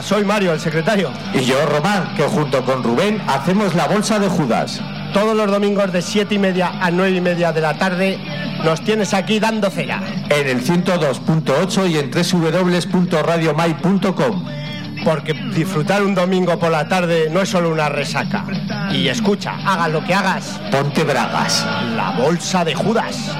Hola, soy Mario, el secretario. Y yo, Román, que junto con Rubén hacemos la Bolsa de Judas. Todos los domingos de 7:30 a 9:30 de la tarde nos tienes aquí dando cera. En el 102.8 y en www.radiomai.com. Porque disfrutar un domingo por la tarde no es solo una resaca. Y escucha, hagas lo que hagas, ponte bragas. La Bolsa de Judas.